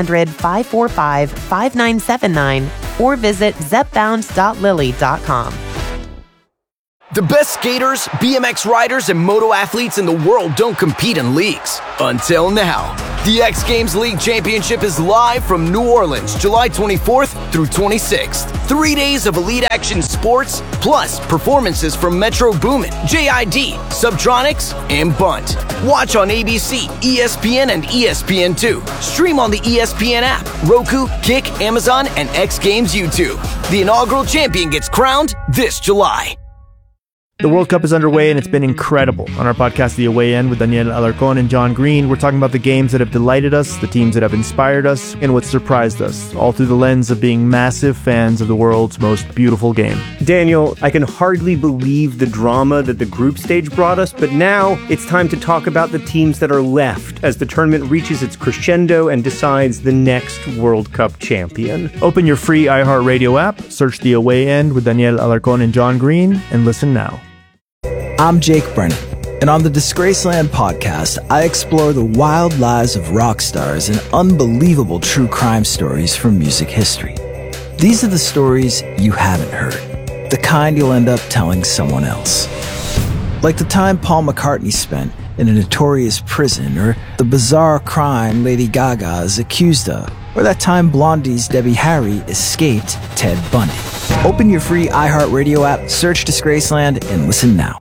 1-800-545-5979 or visit zepbound.lilly.com. The best skaters, BMX riders, and moto athletes in the world don't compete in leagues. Until now. The X Games League Championship is live from New Orleans, July 24th through 26th. 3 days of elite action sports, plus performances from Metro Boomin, JID, Subtronics, and Bunt. Watch on ABC, ESPN, and ESPN2. Stream on the ESPN app, Roku, Kick, Amazon, and X Games YouTube. The inaugural champion gets crowned this July. The World Cup is underway and it's been incredible. On our podcast, The Away End, with Daniel Alarcón and John Green, we're talking about the games that have delighted us, the teams that have inspired us, and what surprised us, all through the lens of being massive fans of the world's most beautiful game. Daniel, I can hardly believe the drama that the group stage brought us, but now it's time to talk about the teams that are left as the tournament reaches its crescendo and decides the next World Cup champion. Open your free iHeartRadio app, search The Away End with Daniel Alarcón and John Green, and listen now. I'm Jake Brennan, and on the Disgraceland podcast, I explore the wild lives of rock stars and unbelievable true crime stories from music history. These are the stories you haven't heard, the kind you'll end up telling someone else. Like the time Paul McCartney spent in a notorious prison, or the bizarre crime Lady Gaga is accused of, or that time Blondie's Debbie Harry escaped Ted Bundy. Open your free iHeartRadio app, search Disgraceland, and listen now.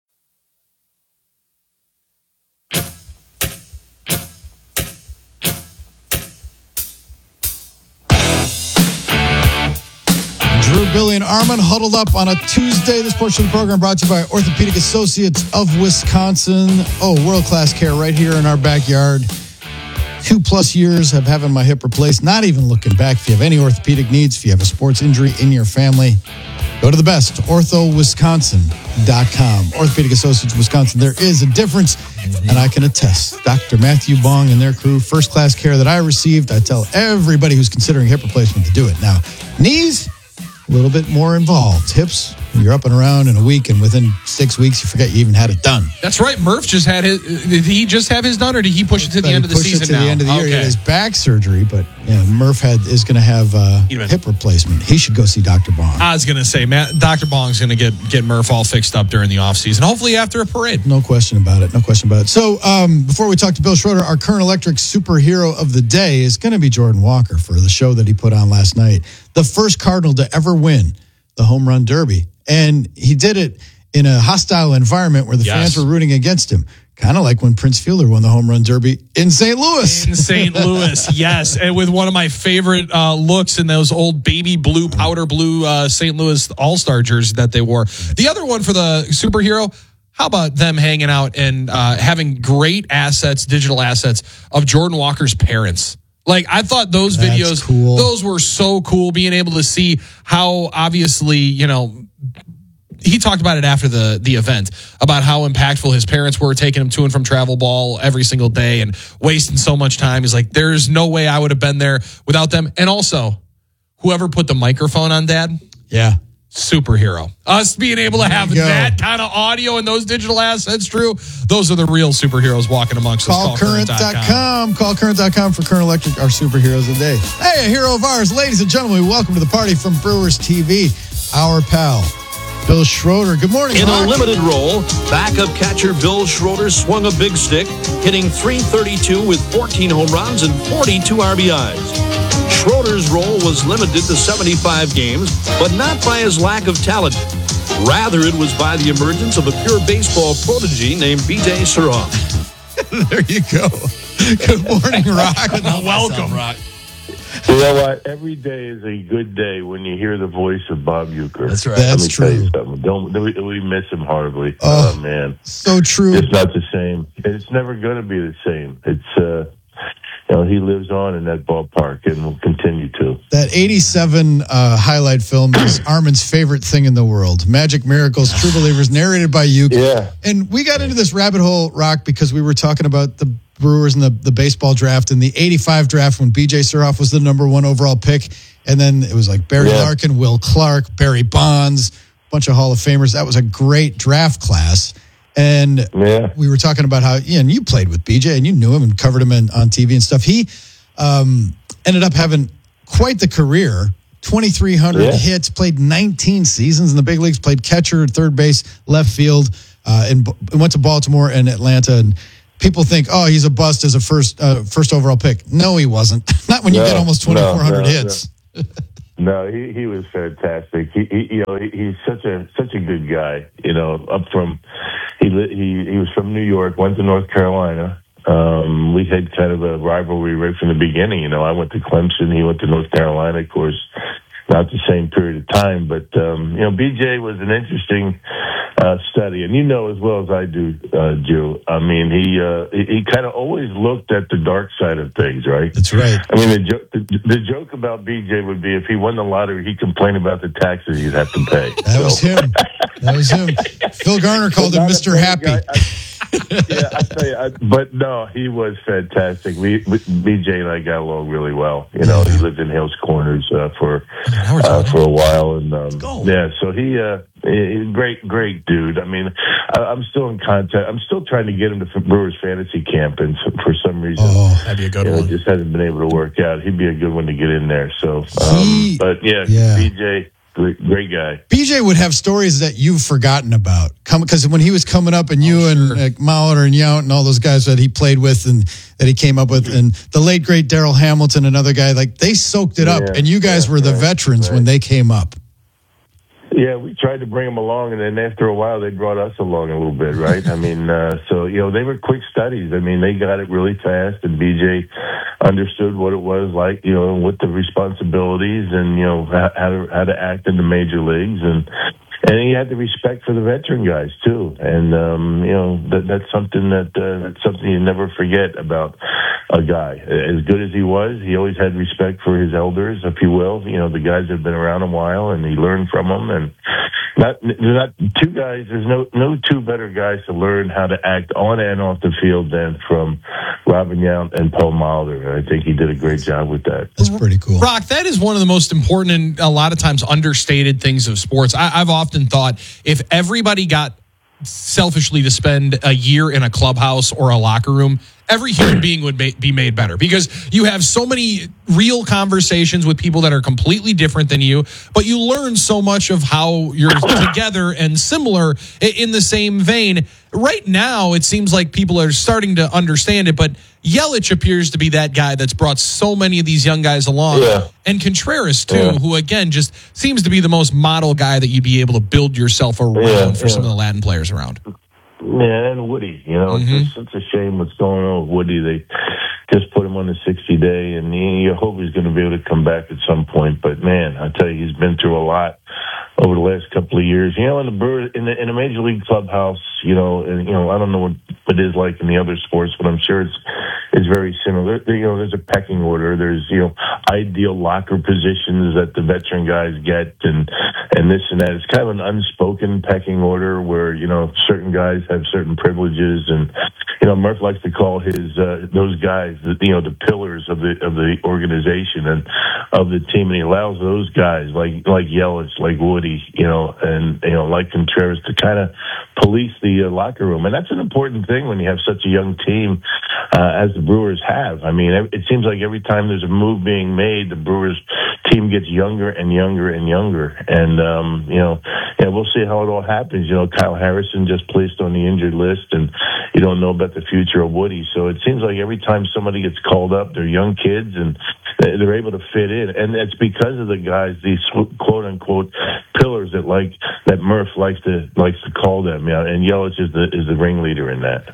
Drew, Billy, and Armin huddled up on a Tuesday. This portion of the program brought to you by Orthopedic Associates of Wisconsin. Oh, world-class care right here in our backyard. 2+ years of having my hip replaced. Not even looking back. If you have any orthopedic needs, if you have a sports injury in your family, go to the best, orthowisconsin.com. Orthopedic Associates of Wisconsin. There is a difference, and I can attest. Dr. Matthew Bong and their crew, first-class care that I received. I tell everybody who's considering hip replacement to do it. Now, knees, a little bit more involved. Hips, You're up and around in a week, and within 6 weeks, you forget you even had it done. That's right. Murph just had his. Did he just have his done, or did he push it to the end of the season? Pushed it to the end of the year. He had his back surgery, but Murph is going to have hip replacement. He should go see Dr. Bong. I was going to say, man, Dr. Bong's going to get Murph all fixed up during the offseason, hopefully after a parade. No question about it. So before we talk to Bill Schroeder, our current electric superhero of the day is going to be Jordan Walker for the show that he put on last night. The first Cardinal to ever win the Home Run Derby. And he did it in a hostile environment where the fans were rooting against him. Kind of like when Prince Fielder won the Home Run Derby in St. Louis. In St. Louis, yes. And with one of my favorite looks in those old baby blue, powder blue St. Louis All-Star jerseys that they wore. The other one for the superhero, how about them hanging out and having great assets, digital assets of Jordan Walker's parents? Like, I thought those videos, those were so cool, being able to see how obviously, he talked about it after the event, about how impactful his parents were, taking him to and from travel ball every single day and wasting so much time. He's like, there's no way I would have been there without them. And also, whoever put the microphone on Dad. Yeah. Superhero. Us being able to have that kind of audio and those digital assets, Drew, those are the real superheroes walking amongst us. Call current.com. Call current.com for Current Electric, our superheroes of the day. Hey, a hero of ours. Ladies and gentlemen, welcome to the party from Brewers TV. Our pal, Bill Schroeder. Good morning, In Hawk. a limited role, backup catcher Bill Schroeder swung a big stick, hitting .332 with 14 home runs and 42 RBIs. Schroeder's role was limited to 75 games, but not by his lack of talent. Rather, it was by the emergence of a pure baseball prodigy named B.J. Surhoff. There you go. Good morning, Rock. Welcome, Rock. You know what? Every day is a good day when you hear the voice of Bob Uecker. That's right. That's Let me true. tell you something. We miss him horribly. Oh, man. So true. It's not the same. It's never going to be the same. It's, he lives on in that ballpark and will continue to. That 87 highlight film is Armin's favorite thing in the world. Magic Miracles, True Believers, narrated by Uecker. Yeah. And we got into this rabbit hole, Rock, because we were talking about the Brewers and the baseball draft and the 85 draft when B.J. Surhoff was the number 1 overall pick. And then it was like Barry Larkin, Will Clark, Barry Bonds, a bunch of Hall of Famers. That was a great draft class. And we were talking about how, and you played with BJ and you knew him and covered him on TV and stuff. He ended up having quite the career, 2,300 hits, played 19 seasons in the big leagues, played catcher, third base, left field, and went to Baltimore and Atlanta. And people think, oh, he's a bust as a first overall pick. No, he wasn't. Not when you get almost 2,400 hits. No, he was fantastic. He's such a good guy. He was from New York, went to North Carolina. We had kind of a rivalry right from the beginning. I went to Clemson, he went to North Carolina, of course, not the same period of time. But BJ was an interesting study, and as well as I do, Joe. I mean, he kind of always looked at the dark side of things, right? That's right. I mean, the joke about BJ would be if he won the lottery, he'd complain about the taxes he'd have to pay. That was him. Phil Garner called him Mr. Happy. I tell you, but no, he was fantastic. BJ and I got along really well. He lived in Hales Corners for a while, and so he's a great dude. I mean, I'm still in contact. I'm still trying to get him to Brewers fantasy camp, and for some reason, that'd be a good one. It just hasn't been able to work out. He'd be a good one to get in there. So, BJ. Great guy. BJ would have stories that you've forgotten about. Because when he was coming up and and Mauer and Yount and all those guys that he played with and that he came up with, and the late, great Darrell Hamilton, another guy, like they soaked it up. And you guys were the veterans when they came up. Yeah, we tried to bring them along, and then after a while, they brought us along a little bit, right? I mean, they were quick studies. I mean, they got it really fast, and BJ understood what it was like, with the responsibilities and, how to act in the major leagues. And he had the respect for the veteran guys, too. And, that's something that's something you never forget about a guy. As good as he was, he always had respect for his elders, if you will. The guys that have been around a while, and he learned from them. And, Not two guys. There's no two better guys to learn how to act on and off the field than from Robin Yount and Paul Molitor. I think he did a great job with that. That's pretty cool. Rock, that is one of the most important and a lot of times understated things of sports. I've often thought if everybody got selfishly to spend a year in a clubhouse or a locker room, every human being would be made better, because you have so many real conversations with people that are completely different than you, but you learn so much of how you're together and similar in the same vein. Right now, it seems like people are starting to understand it, but Yelich appears to be that guy that's brought so many of these young guys along. Yeah. And Contreras, too, who, again, just seems to be the most model guy that you'd be able to build yourself around for some of the Latin players around. Yeah, and Woody, it's such a shame what's going on with Woody. They just put him on the 60-day, and you hope he's going to be able to come back at some point. But, man, I tell you, he's been through a lot over the last couple of years. In the Brewers, in a major league clubhouse, I don't know what it is like in the other sports, but I'm sure it's very similar. There's a pecking order. There's, ideal locker positions that the veteran guys get, and this and that. It's kind of an unspoken pecking order where, certain guys have certain privileges, and, Murph likes to call those guys, the pillars of the organization and of the team, and he allows those guys like Yelich, like Woody, and like Contreras to kind of police the locker room, and that's an important thing when you have such a young team as the Brewers have. I mean, it seems like every time there's a move being made, the Brewers team gets younger and younger and younger, and we'll see how it all happens. Kyle Harrison just placed on the injured list, and you don't know about the future of Woody. So it seems like every time somebody gets called up, they're young kids and they're able to fit in, and it's because of the guys, these quote unquote pillars that Murph likes to call them. And Yelich is the ringleader in that.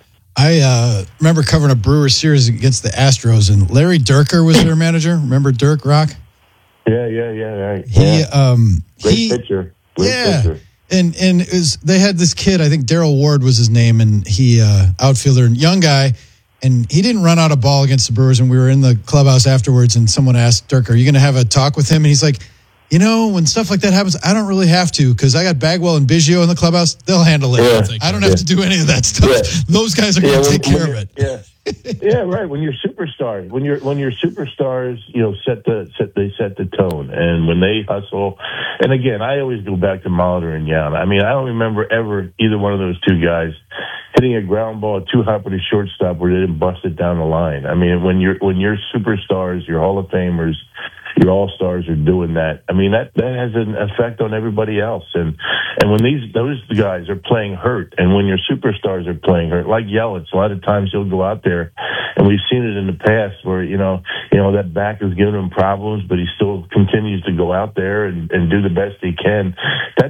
I remember covering a Brewers series against the Astros, and Larry Dierker was their manager. Remember Dirk, Rock? Yeah, right. Great pitcher. Pitcher. And they had this kid, I think Darryl Ward was his name, and he outfielder, young guy, and he didn't run out a ball against the Brewers. And we were in the clubhouse afterwards, and someone asked Dirk, "Are you going to have a talk with him?" And he's like, when stuff like that happens, I don't really have to, because I got Bagwell and Biggio in the clubhouse. They'll handle it. Yeah. I don't have to do any of that stuff. Yeah. Those guys are going to take care of it. Yeah. Yeah, right. When you're superstars, when you're superstars, they set the tone, and when they hustle. And again, I always go back to Molitor and Yount. I mean, I don't remember ever either one of those two guys hitting a ground ball too high for the shortstop where they didn't bust it down the line. I mean, when you're superstars, you're Hall of Famers, your all-stars are doing that. I mean, that has an effect on everybody else. And when those guys are playing hurt, and when your superstars are playing hurt, like Yelich, a lot of times he'll go out there, and we've seen it in the past where, that back is giving him problems, but he still continues to go out there and do the best he can. That